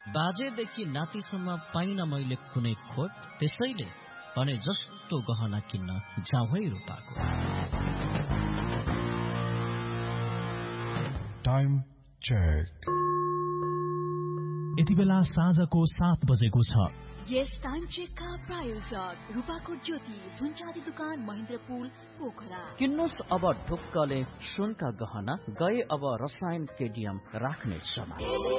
बाजेदेखि नातिसम्म पाइन मैले कुनै खोट, त्यसैले भने जस्तो गहना किन्न जाउँ है रूपाको। Time check. यति बेला साँझको 7 बजेको छ। यस टाइम चेकका प्रायोजक रूपाकोट ज्योति सुनचाँदी दुकान महेन्द्रपुल पोखरा। किन्नुस् अब ढुक्कले सुनका गहना, गए अब रसायन केडियम राख्ने समय।